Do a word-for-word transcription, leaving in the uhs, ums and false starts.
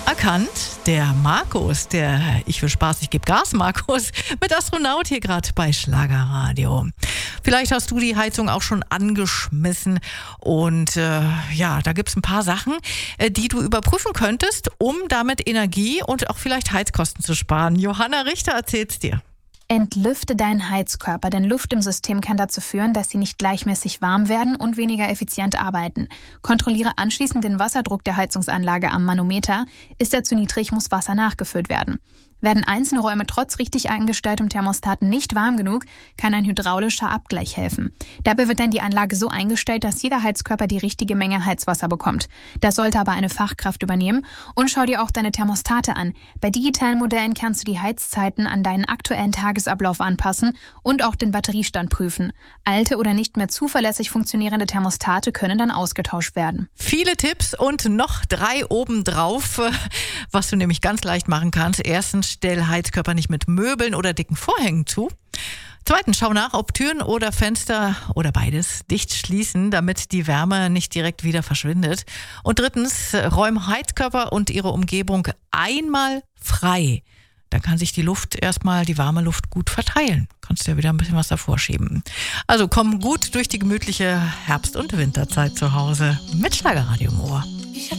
erkannt. Der Markus, der Ich will Spaß, ich gebe Gas Markus, mit Astronaut hier gerade bei Schlagerradio. Vielleicht hast du die Heizung auch schon angeschmissen und äh, ja, da gibt es ein paar Sachen, äh, die du überprüfen könntest, um damit Energie und auch vielleicht Heizkosten zu sparen. Johanna Richter erzählt's dir. Entlüfte deinen Heizkörper, denn Luft im System kann dazu führen, dass sie nicht gleichmäßig warm werden und weniger effizient arbeiten. Kontrolliere anschließend den Wasserdruck der Heizungsanlage am Manometer. Ist er zu niedrig, muss Wasser nachgefüllt werden. Werden einzelne Räume trotz richtig eingestelltem Thermostat nicht warm genug, kann ein hydraulischer Abgleich helfen. Dabei wird dann die Anlage so eingestellt, dass jeder Heizkörper die richtige Menge Heizwasser bekommt. Das sollte aber eine Fachkraft übernehmen. Und schau dir auch deine Thermostate an. Bei digitalen Modellen kannst du die Heizzeiten an deinen aktuellen Tagesablauf anpassen und auch den Batteriestand prüfen. Alte oder nicht mehr zuverlässig funktionierende Thermostate können dann ausgetauscht werden. Viele Tipps und noch drei obendrauf, was du nämlich ganz leicht machen kannst. Erstens, stell Heizkörper nicht mit Möbeln oder dicken Vorhängen zu. Zweitens, schau nach, ob Türen oder Fenster oder beides dicht schließen, damit die Wärme nicht direkt wieder verschwindet. Und drittens, räum Heizkörper und ihre Umgebung einmal frei. Dann kann sich die Luft erstmal, die warme Luft gut verteilen. Kannst ja wieder ein bisschen was davor schieben. Also komm gut durch die gemütliche Herbst- und Winterzeit zu Hause mit Schlagerradio im Ohr.